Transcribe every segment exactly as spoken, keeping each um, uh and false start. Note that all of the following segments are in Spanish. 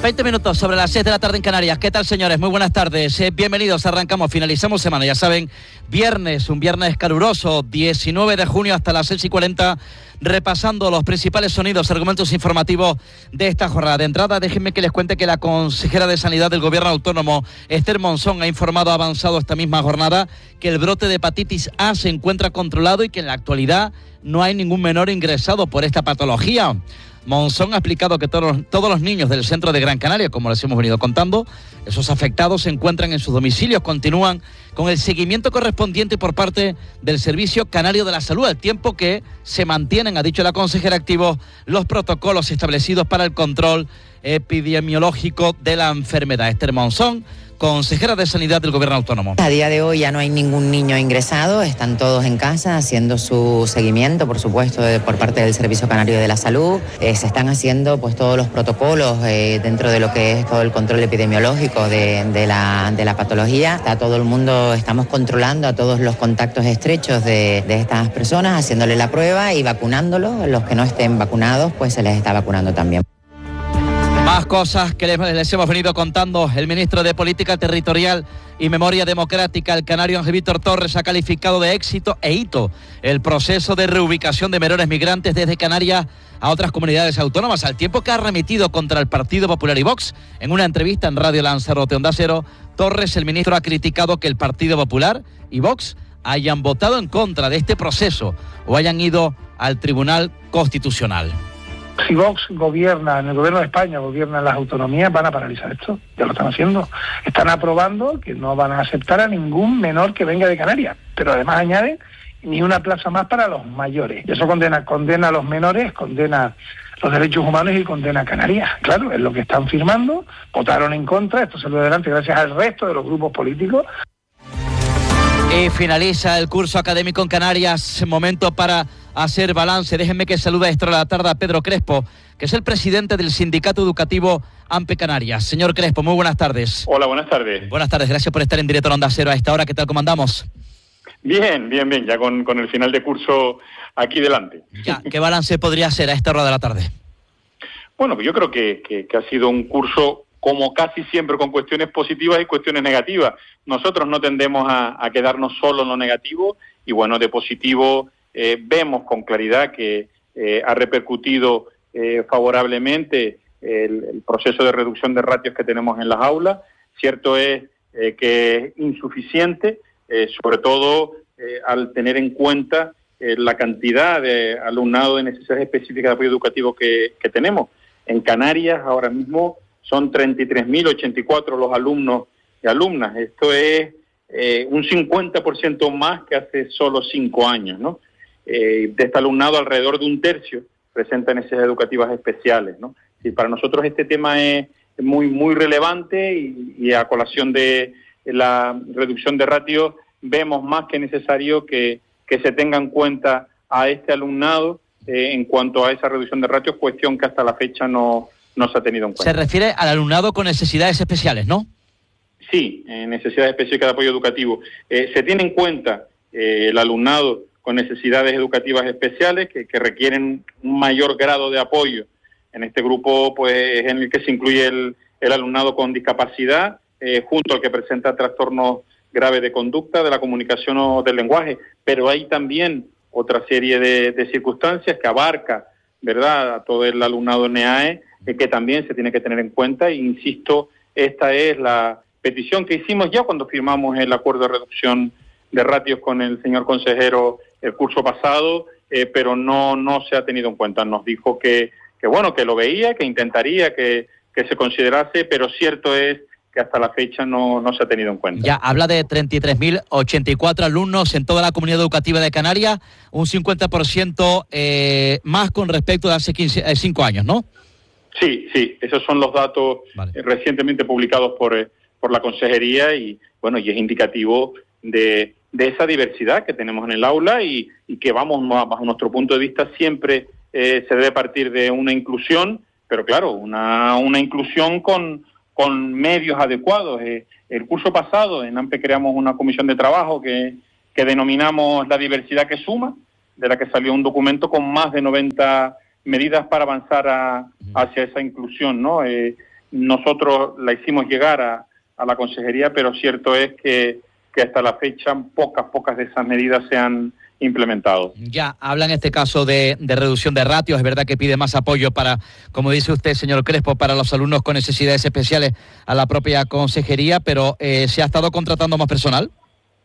veinte minutos sobre las seis de la tarde en Canarias. ¿Qué tal, señores? Muy buenas tardes. Eh, bienvenidos. Arrancamos, finalizamos semana. Ya saben, viernes, un viernes caluroso, diecinueve de junio hasta las seis y cuarenta, repasando los principales sonidos, argumentos informativos de esta jornada. De entrada, déjenme que les cuente que la consejera de Sanidad del Gobierno Autónomo, Esther Monzón, ha informado avanzado esta misma jornada que el brote de hepatitis A se encuentra controlado y que en la actualidad no hay ningún menor ingresado por esta patología. Monzón ha explicado que todos, todos los niños del centro de Gran Canaria, como les hemos venido contando, esos afectados se encuentran en sus domicilios, continúan con el seguimiento correspondiente por parte del Servicio Canario de la Salud, al tiempo que se mantienen, ha dicho la consejera, activos los protocolos establecidos para el control epidemiológico de la enfermedad. Esther Monzón, consejera de Sanidad del Gobierno Autónomo. A día de hoy ya no hay ningún niño ingresado, están todos en casa haciendo su seguimiento, por supuesto, de, por parte del Servicio Canario de la Salud. Eh, se están haciendo pues todos los protocolos eh, dentro de lo que es todo el control epidemiológico de, de, la, de la patología. Está todo el mundo, estamos controlando a todos los contactos estrechos de, de estas personas, haciéndole la prueba y vacunándolos. Los que no estén vacunados, pues se les está vacunando también. Más cosas que les, les hemos venido contando. El ministro de Política Territorial y Memoria Democrática, el canario Ángel Víctor Torres, ha calificado de éxito e hito el proceso de reubicación de menores migrantes desde Canarias a otras comunidades autónomas, al tiempo que ha remitido contra el Partido Popular y Vox. En una entrevista en Radio Lanzarote Onda Cero, Torres, el ministro, ha criticado que el Partido Popular y Vox hayan votado en contra de este proceso o hayan ido al Tribunal Constitucional. Si Vox gobierna, en el gobierno de España gobiernan las autonomías, van a paralizar esto, ya lo están haciendo. Están aprobando que no van a aceptar a ningún menor que venga de Canarias, pero además añaden ni una plaza más para los mayores. Y eso condena, condena a los menores, condena los derechos humanos y condena a Canarias. Claro, es lo que están firmando, votaron en contra, esto salió adelante gracias al resto de los grupos políticos. Y finaliza el curso académico en Canarias, momento para hacer balance. Déjenme que salude a esta hora de la tarde a Pedro Crespo, que es el presidente del Sindicato Educativo AMPE Canarias. Señor Crespo, muy buenas tardes. Hola, buenas tardes. Buenas tardes, gracias por estar en directo en Onda Cero a esta hora. ¿Qué tal, cómo andamos? Bien, bien, bien, ya con, con el final de curso aquí delante. Ya, ¿qué balance podría hacer a esta hora de la tarde? Bueno, pues yo creo que, que, que ha sido un curso, como casi siempre, con cuestiones positivas y cuestiones negativas. Nosotros no tendemos a, a quedarnos solo en lo negativo y, bueno, de positivo eh, vemos con claridad que eh, ha repercutido eh, favorablemente el, el proceso de reducción de ratios que tenemos en las aulas. Cierto es eh, que es insuficiente, eh, sobre todo eh, al tener en cuenta eh, la cantidad de alumnado de necesidades específicas de apoyo educativo que, que tenemos. En Canarias ahora mismo son treinta y tres mil ochenta y cuatro los alumnos y alumnas. Esto es eh, un cincuenta por ciento más que hace solo cinco años, ¿no? Eh, de este alumnado, alrededor de un tercio presenta necesidades educativas especiales, ¿no? Y para nosotros este tema es muy, muy relevante y, y a colación de la reducción de ratios vemos más que necesario que, que se tenga en cuenta a este alumnado eh, en cuanto a esa reducción de ratios, cuestión que hasta la fecha no no se ha tenido en cuenta. Se refiere al alumnado con necesidades especiales, ¿no? Sí, eh, necesidades específicas de apoyo educativo. Eh, se tiene en cuenta eh, el alumnado con necesidades educativas especiales que, que requieren un mayor grado de apoyo. En este grupo, pues, es en el que se incluye el, el alumnado con discapacidad, eh, junto al que presenta trastornos graves de conducta, de la comunicación o del lenguaje, pero hay también otra serie de, de circunstancias que abarca, ¿verdad?, a todo el alumnado N A E, eh, que también se tiene que tener en cuenta. E insisto, esta es la petición que hicimos ya cuando firmamos el acuerdo de reducción de ratios con el señor consejero el curso pasado, eh, pero no no se ha tenido en cuenta. Nos dijo que, que bueno, que lo veía, que intentaría que, que se considerase, pero cierto es que hasta la fecha no, no se ha tenido en cuenta. Ya habla de treinta y tres mil ochenta y cuatro alumnos en toda la comunidad educativa de Canarias, un cincuenta por ciento eh, más con respecto de hace quince, eh, cinco años, ¿no? Sí, sí, esos son los datos vale. eh, recientemente publicados por, eh, por la Consejería y, bueno, y es indicativo de, de esa diversidad que tenemos en el aula y, y que, vamos, bajo nuestro punto de vista, siempre eh, se debe partir de una inclusión, pero claro, una, una inclusión con... con medios adecuados. Eh, el curso pasado en AMPE creamos una comisión de trabajo que, que denominamos la diversidad que suma, de la que salió un documento con más de noventa medidas para avanzar a, hacia esa inclusión, ¿no? Eh, nosotros la hicimos llegar a, a la consejería, pero cierto es que, que hasta la fecha pocas, pocas de esas medidas se han implementado. Ya, habla en este caso de, de reducción de ratios, es verdad que pide más apoyo para, como dice usted, señor Crespo, para los alumnos con necesidades especiales a la propia consejería, pero eh, ¿se ha estado contratando más personal?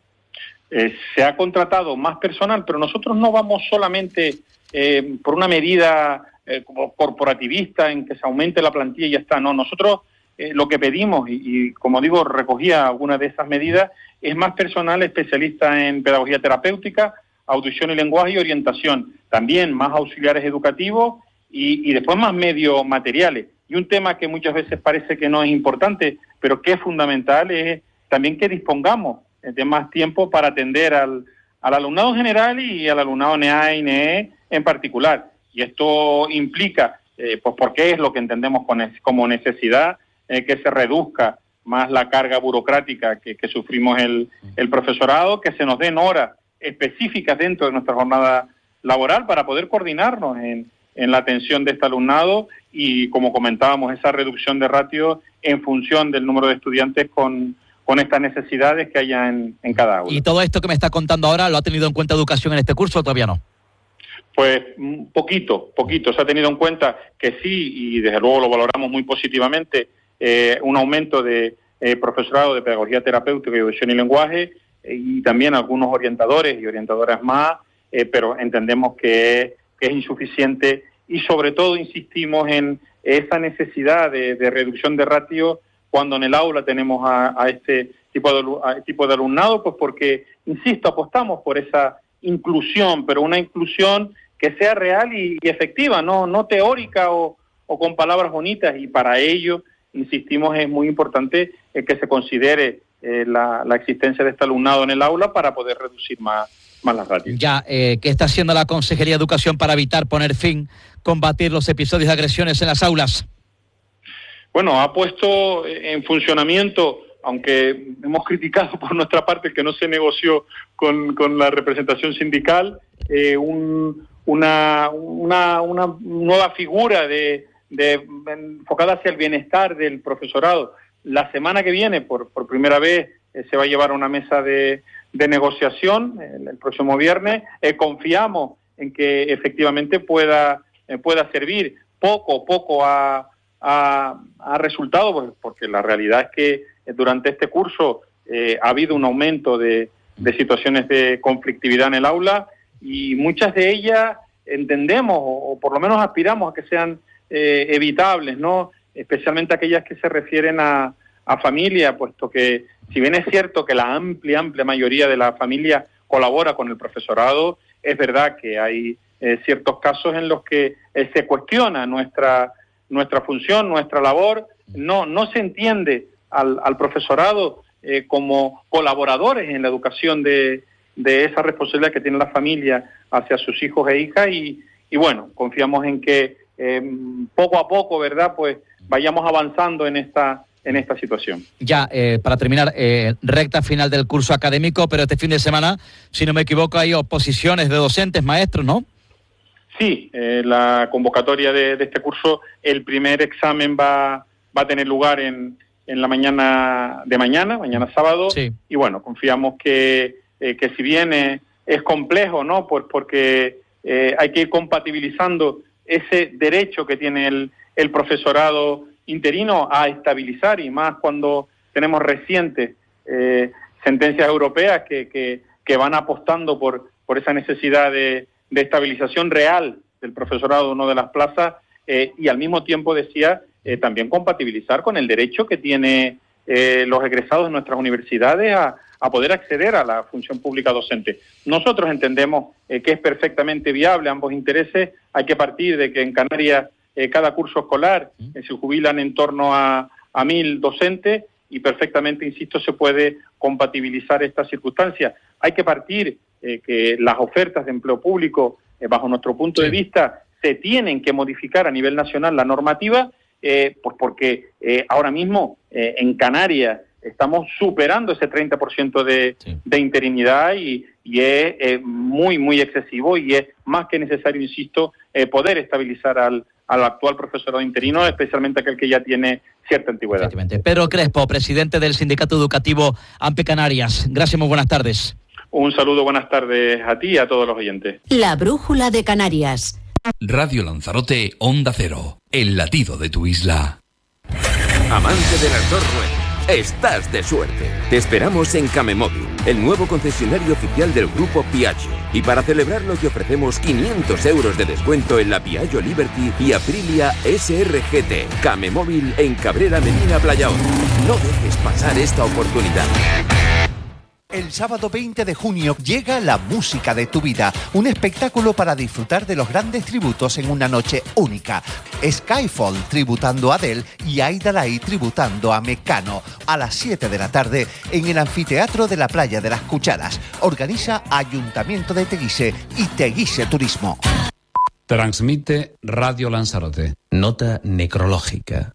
Eh, se ha contratado más personal, pero nosotros no vamos solamente eh, por una medida eh, como corporativista en que se aumente la plantilla y ya está, no, nosotros eh, lo que pedimos, y, y como digo, recogía algunas de esas medidas, es más personal especialista en pedagogía terapéutica, audición y lenguaje y orientación, también más auxiliares educativos y, y después más medios materiales. Y un tema que muchas veces parece que no es importante, pero que es fundamental, es también que dispongamos de más tiempo para atender al, al alumnado general y al alumnado N A y N E en particular. Y esto implica, eh, pues porque es lo que entendemos con es, como necesidad, eh, que se reduzca más la carga burocrática que, que sufrimos el, el profesorado, que se nos den horas específicas dentro de nuestra jornada laboral para poder coordinarnos en, en la atención de este alumnado y, como comentábamos, esa reducción de ratio en función del número de estudiantes con, con estas necesidades que haya en, en cada aula. ¿Y todo esto que me está contando ahora lo ha tenido en cuenta Educación en este curso o todavía no? Pues poquito, poquito. Se ha tenido en cuenta que sí, y desde luego lo valoramos muy positivamente, eh, un aumento de eh, profesorado de pedagogía terapéutica y audición y lenguaje, y también algunos orientadores y orientadoras más, eh, pero entendemos que, que es insuficiente y sobre todo insistimos en esa necesidad de, de reducción de ratio cuando en el aula tenemos a, a este tipo de, a, tipo de alumnado, pues porque, insisto, apostamos por esa inclusión, pero una inclusión que sea real y, y efectiva, no, no teórica o, o con palabras bonitas, y para ello, insistimos, es muy importante eh, que se considere Eh, la, la existencia de este alumnado en el aula para poder reducir más, más las ratios. Ya, eh, ¿qué está haciendo la Consejería de Educación para evitar, poner fin, combatir los episodios de agresiones en las aulas? Bueno, ha puesto en funcionamiento, aunque hemos criticado por nuestra parte que no se negoció con, con la representación sindical, eh, un, una, una, una nueva figura de, de enfocada hacia el bienestar del profesorado. La semana que viene, por, por primera vez, eh, se va a llevar a una mesa de, de negociación el, el próximo viernes. Eh, confiamos en que efectivamente pueda, eh, pueda servir. Poco, poco ha, ha, ha resultado, pues, porque la realidad es que eh, durante este curso eh, ha habido un aumento de, de situaciones de conflictividad en el aula y muchas de ellas entendemos, o, o por lo menos aspiramos a que sean eh, evitables, ¿no? Especialmente aquellas que se refieren a, a familia, puesto que si bien es cierto que la amplia, amplia mayoría de la familia colabora con el profesorado, es verdad que hay eh, ciertos casos en los que eh, se cuestiona nuestra nuestra función, nuestra labor, no no se entiende al, al profesorado eh, como colaboradores en la educación de, de esa responsabilidad que tiene la familia hacia sus hijos e hijas y, y bueno, confiamos en que eh, poco a poco, ¿verdad?, pues vayamos avanzando en esta en esta situación. Ya, eh, para terminar, eh, recta final del curso académico, pero este fin de semana, si no me equivoco, hay oposiciones de docentes, maestros, ¿no? Sí, eh, la convocatoria de, de este curso, el primer examen va, va a tener lugar en, en la mañana de mañana, mañana sábado, sí. Y bueno, confiamos que, eh, que si bien eh, es complejo, ¿no?, pues porque eh, hay que ir compatibilizando ese derecho que tiene el, el profesorado interino a estabilizar, y más cuando tenemos recientes eh, sentencias europeas que, que, que van apostando por, por esa necesidad de, de estabilización real del profesorado, no de las plazas, eh, y al mismo tiempo, decía, eh, también compatibilizar con el derecho que tiene eh, los egresados de nuestras universidades a, a poder acceder a la función pública docente. Nosotros entendemos eh, que es perfectamente viable ambos intereses. Hay que partir de que en Canarias Eh, cada curso escolar eh, se jubilan en torno a, a mil docentes y perfectamente, insisto, se puede compatibilizar estas circunstancias. Hay que partir eh, que las ofertas de empleo público, eh, bajo nuestro punto de vista, se tienen que modificar a nivel nacional la normativa, eh, pues porque eh, ahora mismo eh, en Canarias estamos superando ese treinta por ciento de, sí. de interinidad y, y es eh, muy, muy excesivo y es más que necesario, insisto, eh, poder estabilizar al al actual profesorado interino, especialmente aquel que ya tiene cierta antigüedad. Pedro Crespo, presidente del Sindicato Educativo AMPE Canarias. Gracias, muy buenas tardes. Un saludo, buenas tardes a ti y a todos los oyentes. La Brújula de Canarias. Radio Lanzarote, Onda Cero, el latido de tu isla. Amante de las dos ruedas, estás de suerte. Te esperamos en Camemóvil, el nuevo concesionario oficial del grupo Piaggio. Y para celebrarlo te ofrecemos quinientos euros de descuento en la Piaggio Liberty y Aprilia S R G T. Camemóvil en Cabrera Medina Playa Honda. No dejes pasar esta oportunidad. El sábado veinte de junio llega La Música de tu Vida, un espectáculo para disfrutar de los grandes tributos en una noche única. Skyfall tributando a Adele y Aida Lai tributando a Mecano, a las siete de la tarde en el Anfiteatro de la Playa de las Cucharas. Organiza Ayuntamiento de Teguise y Teguise Turismo. Transmite Radio Lanzarote. Nota necrológica.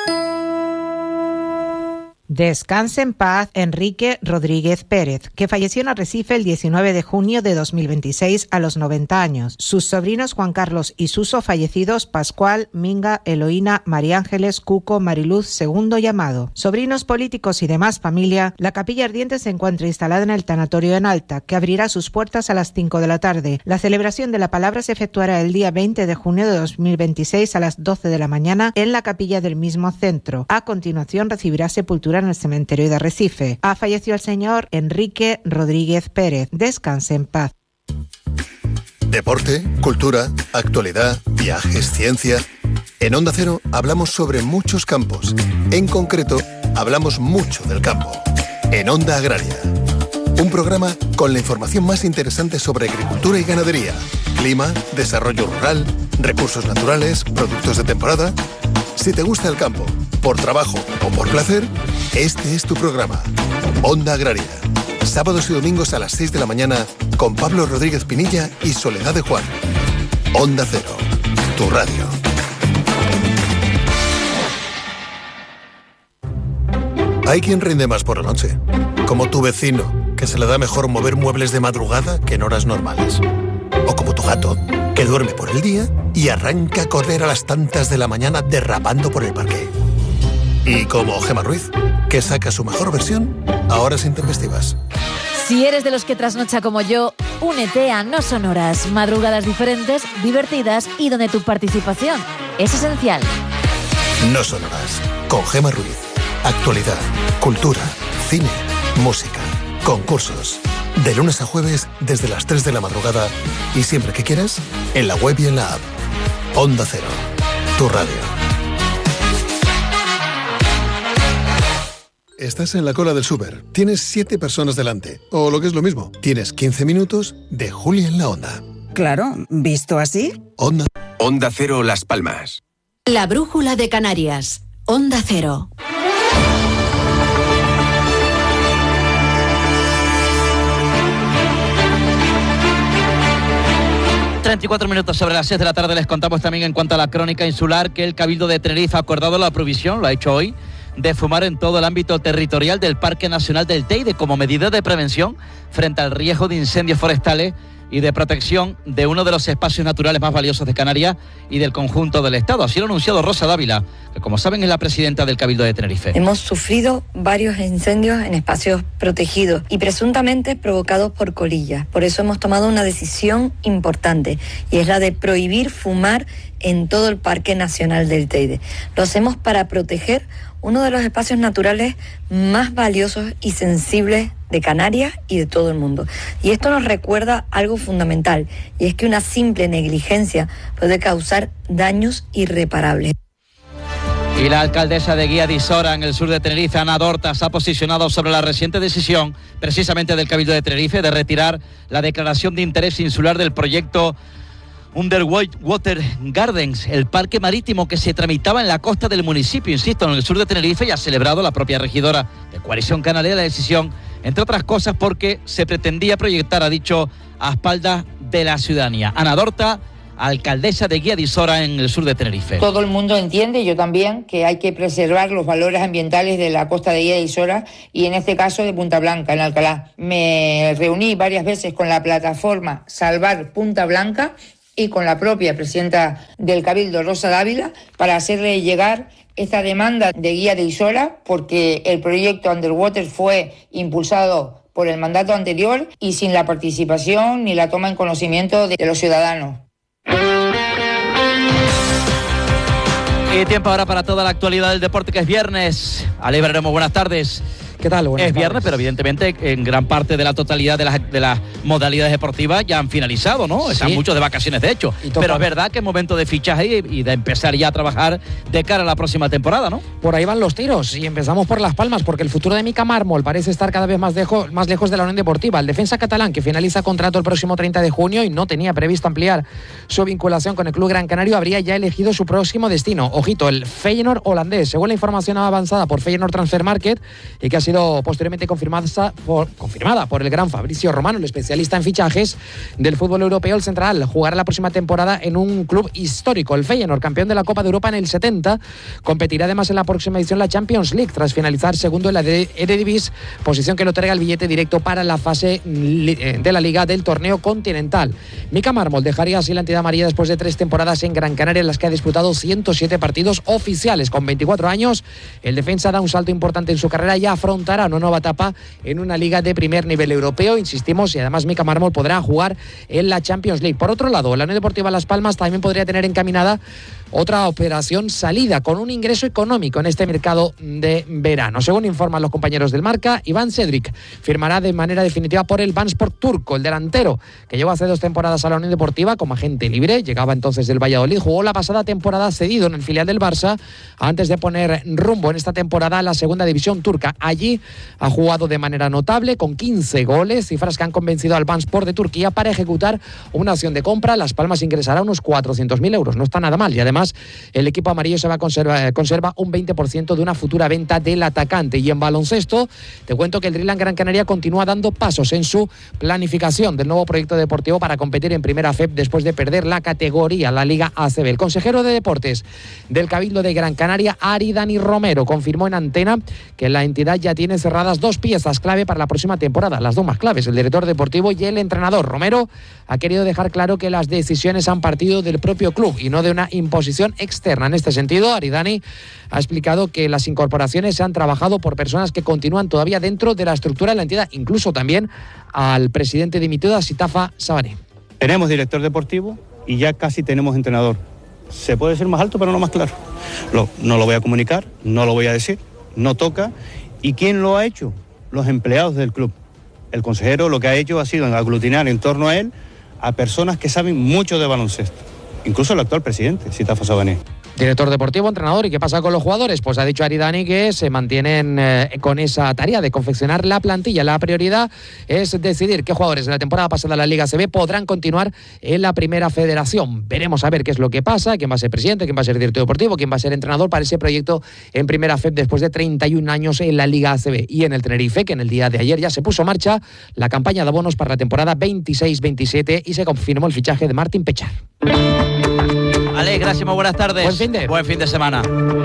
Descanse en paz Enrique Rodríguez Pérez, que falleció en Arrecife el diecinueve de junio de dos mil veintiséis a los noventa años. Sus sobrinos Juan Carlos y Suso fallecidos, Pascual, Minga, Eloína, María Ángeles, Cuco, Mariluz, segundo llamado. Sobrinos políticos y demás familia, la capilla ardiente se encuentra instalada en el tanatorio en Alta, que abrirá sus puertas a las cinco de la tarde. La celebración de la palabra se efectuará el día veinte de junio de dos mil veintiséis a las doce de la mañana en la capilla del mismo centro. A continuación recibirá sepultura en el cementerio de Arrecife. Ha fallecido el señor Enrique Rodríguez Pérez. Descanse en paz. Deporte, cultura, actualidad, viajes, ciencia. En Onda Cero hablamos sobre muchos campos. En concreto, hablamos mucho del campo. En Onda Agraria. Un programa con la información más interesante sobre agricultura y ganadería, clima, desarrollo rural, recursos naturales, productos de temporada. Si te gusta el campo, por trabajo o por placer, este es tu programa. Onda Agraria. Sábados y domingos a las seis de la mañana con Pablo Rodríguez Pinilla y Soledad de Juan. Onda Cero, tu radio. Hay quien rinde más por la noche, como tu vecino, que se le da mejor mover muebles de madrugada que en horas normales. O como tu gato, que duerme por el día y arranca a correr a las tantas de la mañana derrapando por el parque. Y como Gemma Ruiz, que saca su mejor versión a horas intempestivas. Si eres de los que trasnocha como yo, únete a No Sonoras, madrugadas diferentes, divertidas y donde tu participación es esencial. No Sonoras, con Gemma Ruiz. Actualidad, cultura, cine, música, concursos. De lunes a jueves desde las tres de la madrugada y siempre que quieras, en la web y en la app. Onda Cero, tu radio. Estás en la cola del súper, tienes siete personas delante, o lo que es lo mismo, tienes quince minutos de Julia en la Onda. Claro, ¿visto así? Onda. Onda Cero Las Palmas. La Brújula de Canarias. Onda Cero. treinta y cuatro minutos sobre las seis de la tarde. Les contamos también en cuanto a la crónica insular que el Cabildo de Tenerife ha acordado la provisión, lo ha hecho hoy, de fumar en todo el ámbito territorial del Parque Nacional del Teide como medida de prevención frente al riesgo de incendios forestales y de protección de uno de los espacios naturales más valiosos de Canarias y del conjunto del Estado. Así lo ha anunciado Rosa Dávila, que como saben es la presidenta del Cabildo de Tenerife. Hemos sufrido varios incendios en espacios protegidos y presuntamente provocados por colillas. Por eso hemos tomado una decisión importante y es la de prohibir fumar en todo el Parque Nacional del Teide. Lo hacemos para proteger uno de los espacios naturales más valiosos y sensibles de Canarias y de todo el mundo. Y esto nos recuerda algo fundamental, y es que una simple negligencia puede causar daños irreparables. Y la alcaldesa de Guía de Isora, en el sur de Tenerife, Ana Dorta, se ha posicionado sobre la reciente decisión, precisamente del Cabildo de Tenerife, de retirar la declaración de interés insular del proyecto Underwater Gardens, el parque marítimo que se tramitaba en la costa del municipio, insisto, en el sur de Tenerife, y ha celebrado la propia regidora de Coalición Canaria la decisión, entre otras cosas porque se pretendía proyectar, ha dicho, a espaldas de la ciudadanía. Ana Dorta, alcaldesa de Guía de Isora en el sur de Tenerife. Todo el mundo entiende, yo también, que hay que preservar los valores ambientales de la costa de Guía de Isora y en este caso de Punta Blanca, en Alcalá. Me reuní varias veces con la plataforma Salvar Punta Blanca y con la propia presidenta del Cabildo, Rosa Dávila, para hacerle llegar esta demanda de guía de Isora, porque el proyecto Underwater fue impulsado por el mandato anterior y sin la participación ni la toma en conocimiento de los ciudadanos. Y tiempo ahora para toda la actualidad del deporte, que es viernes. Ale Breremo, buenas tardes. ¿Qué tal? Buenas es viernes, tardes. Pero evidentemente en gran parte de la totalidad de las, de las modalidades deportivas ya han finalizado, ¿no? Sí. Están muchos de vacaciones, de hecho. Pero es verdad que es momento de fichaje y, y de empezar ya a trabajar de cara a la próxima temporada, ¿no? Por ahí van los tiros y empezamos por Las Palmas, porque el futuro de Mika Mármol parece estar cada vez más, dejo, más lejos de la Unión Deportiva. El defensa catalán, que finaliza contrato el próximo treinta de junio y no tenía previsto ampliar su vinculación con el club Gran Canario, habría ya elegido su próximo destino. Ojito, el Feyenoord holandés, según la información avanzada por Feyenoord Transfer Market y que ha sido posteriormente confirmada por, confirmada por el gran Fabrizio Romano, el especialista en fichajes del fútbol europeo. El central jugará la próxima temporada en un club histórico, el Feyenoord, campeón de la Copa de Europa en el setenta. Competirá además en la próxima edición la Champions League, tras finalizar segundo en la Eredivisie, posición que le otorga el billete directo para la fase de la Liga del torneo continental. Mika Mármol dejaría así la entidad amarilla después de tres temporadas en Gran Canaria, en las que ha disputado ciento siete partidos oficiales. Con veinticuatro años, el defensa da un salto importante en su carrera y afrontará una nueva etapa en una liga de primer nivel europeo, insistimos, y además Mika Mármol podrá jugar en la Champions League. Por otro lado, la Unión Deportiva Las Palmas también podría tener encaminada otra operación salida con un ingreso económico en este mercado de verano. Según informan los compañeros del Marca, Iván Cedric firmará de manera definitiva por el Vansport turco. El delantero, que llegó hace dos temporadas a la Unión Deportiva como agente libre, llegaba entonces del Valladolid, jugó la pasada temporada cedido en el filial del Barça antes de poner rumbo en esta temporada a la segunda división turca. Allí ha jugado de manera notable con quince goles, cifras que han convencido al Vansport de Turquía para ejecutar una opción de compra. Las Palmas ingresará unos cuatrocientos mil euros, no está nada mal, y además el equipo amarillo se va a conservar, conserva un veinte por ciento de una futura venta del atacante. Y en baloncesto, te cuento que el Driland Gran Canaria continúa dando pasos en su planificación del nuevo proyecto deportivo para competir en Primera F E P después de perder la categoría, la Liga A C B. El consejero de Deportes del Cabildo de Gran Canaria, Ari Dani Romero, confirmó en antena que la entidad ya tiene cerradas dos piezas clave para la próxima temporada, las dos más claves, el director deportivo y el entrenador. Romero ha querido dejar claro que las decisiones han partido del propio club y no de una imposición externa. En este sentido, Aridani ha explicado que las incorporaciones se han trabajado por personas que continúan todavía dentro de la estructura de la entidad, incluso también al presidente dimitido, Sitafa Sabané. Tenemos director deportivo y ya casi tenemos entrenador. Se puede decir más alto, pero no más claro. Lo, no lo voy a comunicar, no lo voy a decir, no toca. ¿Y quién lo ha hecho? Los empleados del club. El consejero lo que ha hecho ha sido aglutinar en torno a él a personas que saben mucho de baloncesto. Incluso el actual presidente, Sitafa Sabané. Director deportivo, entrenador. ¿Y qué pasa con los jugadores? Pues ha dicho Aridani que se mantienen eh, con esa tarea de confeccionar la plantilla. La prioridad es decidir qué jugadores de la temporada pasada de la Liga A C B podrán continuar en la primera federación. Veremos a ver qué es lo que pasa, quién va a ser presidente, quién va a ser director deportivo, quién va a ser entrenador para ese proyecto en Primera F E P después de treinta y un años en la Liga A C B. Y en el Tenerife, que en el día de ayer ya se puso en marcha la campaña de abonos para la temporada veintiséis veintisiete y se confirmó el fichaje de Martín Pechar. Ale, gracias, muy buenas tardes. Buen fin de, Buen fin de semana.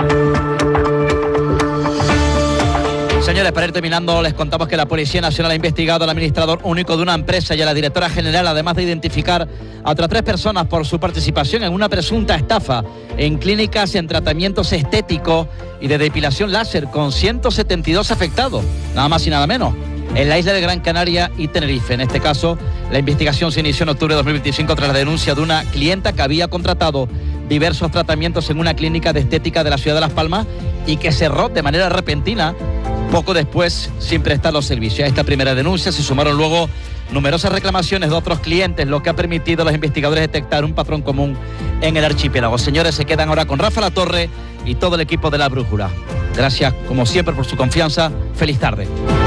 Señores, para ir terminando, les contamos que la Policía Nacional ha investigado al administrador único de una empresa y a la directora general, además de identificar a otras tres personas por su participación en una presunta estafa en clínicas en tratamientos estéticos y de depilación láser, con ciento setenta y dos afectados, nada más y nada menos, en la isla de Gran Canaria y Tenerife. En este caso, la investigación se inició en octubre de dos mil veinticinco tras la denuncia de una clienta que había contratado diversos tratamientos en una clínica de estética de la ciudad de Las Palmas y que cerró de manera repentina poco después sin prestar los servicios. A esta primera denuncia se sumaron luego numerosas reclamaciones de otros clientes, lo que ha permitido a los investigadores detectar un patrón común en el archipiélago. Señores, se quedan ahora con Rafa Latorre y todo el equipo de La Brújula. Gracias, como siempre, por su confianza. Feliz tarde.